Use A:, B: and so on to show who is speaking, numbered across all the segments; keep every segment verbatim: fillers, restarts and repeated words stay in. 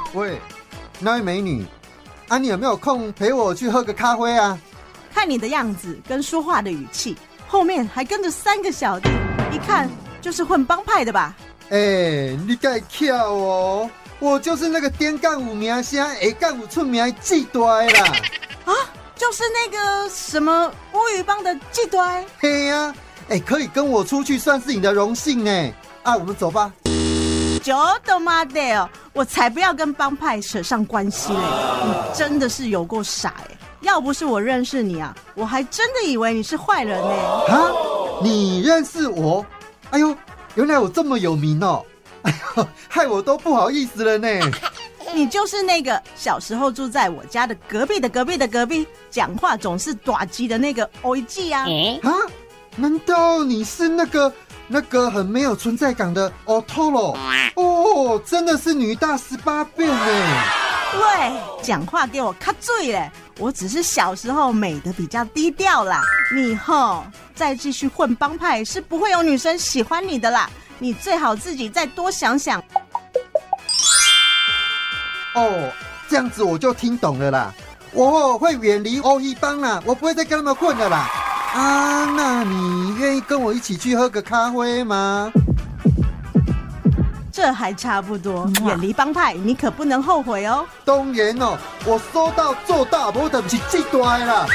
A: 喂，那位美女，啊，你有没有空陪我去喝个咖啡啊？
B: 看你的样子跟说话的语气，后面还跟着三个小弟，一看就是混帮派的吧？
A: 哎、欸，你太巧哦，我就是那个点干有名声、下干有出名的季大的啦。
B: 啊，就是那个什么乌鱼帮的季大。
A: 嘿呀、啊，哎、欸，可以跟我出去算是你的荣幸呢。啊，我们走吧。
B: 就他妈的哦，我才不要跟帮派扯上关系嘞！你真的是有够傻哎！要不是我认识你啊，我还真的以为你是坏人呢。
A: 啊，你认识我？哎呦，原来我这么有名哦！哎呦，害我都不好意思了呢。
B: 你就是那个小时候住在我家的隔壁的隔壁的隔壁，讲话总是大鸡的那个欧一季啊！
A: 啊，难道你是那个那个很没有存在感的 Otoro？ 哦，真的是女大十八变呢！
B: 喂，讲话给我卡嘴嘞！我只是小时候美的比较低调啦，你吼再继续混帮派是不会有女生喜欢你的啦，你最好自己再多想想。
A: 哦，这样子我就听懂了啦，我会远离欧一帮啦，我不会再跟他们混了啦。啊，那你愿意跟我一起去喝个咖啡吗？
B: 这还差不多，远离帮派你可不能后悔哦。
A: 当然哦，我说到做到，我就不是最大的啦。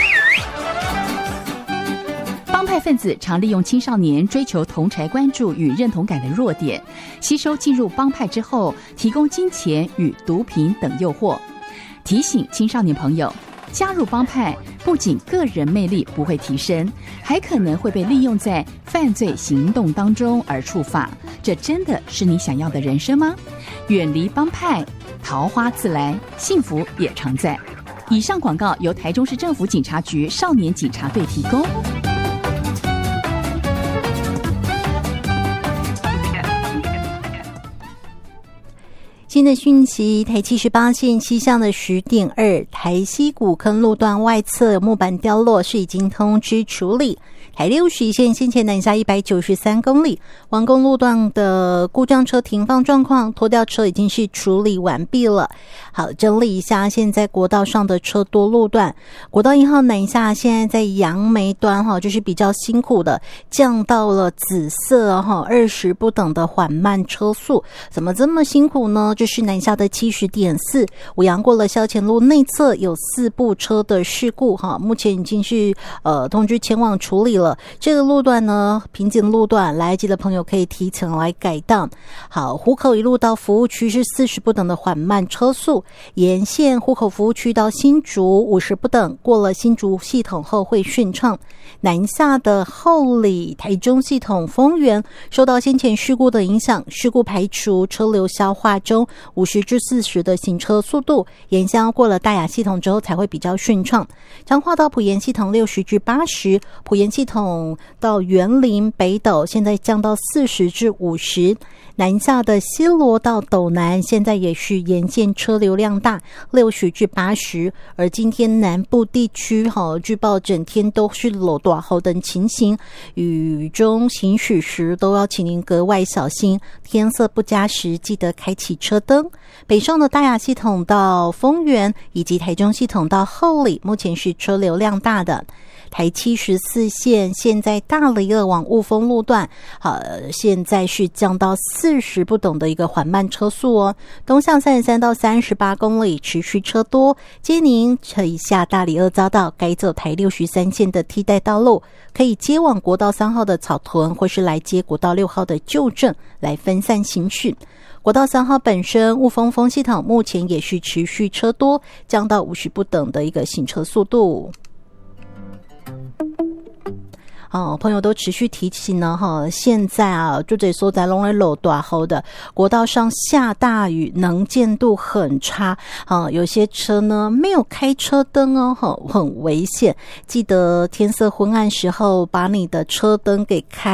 C: 帮派分子常利用青少年追求同侪关注与认同感的弱点，吸收进入帮派之后，提供金钱与毒品等诱惑。提醒青少年朋友，加入帮派不仅个人魅力不会提升，还可能会被利用在犯罪行动当中而触发。这真的是你想要的人生吗？远离帮派，桃花自来，幸福也常在。以上广告由台中市政府警察局少年警察队提供。
D: 新的讯息，台七十八线西向的十点二台西古坑路段外侧木板掉落是已经通知处理。台六十一线先前南下一百九十三公里王公路段的故障车停放状况，拖吊车已经是处理完毕了。好，整理一下现在国道上的车多路段。国道一号南下现在在杨梅端哈，就是比较辛苦的，降到了紫色哈，二十不等的缓慢车速。怎么这么辛苦呢？就是南下的 七十点四 五杨过了消前路内侧有四部车的事故哈，目前已经是呃通知前往处理了。这个路段呢，瓶颈路段，来及的朋友可以提前来改道。好，湖口一路到服务区是四十不等的缓慢车速，沿线湖口服务区到新竹五十不等，过了新竹系统后会顺畅。南下的后里台中系统丰原受到先前事故的影响，事故排除，车流消化中，五十至四十的行车速度，沿线过了大雅系统之后才会比较顺畅。彰化到埔盐系统六十至八十，埔盐系统到园林北斗现在降到四十至五十，南下的西螺到斗南现在也是沿线车流量大，六十至八十。而今天南部地区哈，据报整天都是路大雨等情形，雨中行驶时都要请您格外小心，天色不佳时记得开启车灯。北上的大雅系统到丰原以及台中系统到后里目前是车流量大的。台七十四线现在大里二往雾峰路段，呃，现在是降到四十不等的一个缓慢车速哦。东向三十三到三十八公里持续车多，接您可以下大里二匝道，改走台六十三线的替代道路，可以接往国道三号的草屯，或是来接国道六号的旧镇，来分散行驶。国道三号本身雾峰峰系统目前也是持续车多，降到五十不等的一个行车速度。哦，朋友都持续提醒呢，哈，现在啊，就这所在拢在落大雨的国道上下大雨，能见度很差，啊，有些车呢没有开车灯哦，哈，很危险。记得天色昏暗时候，把你的车灯给开。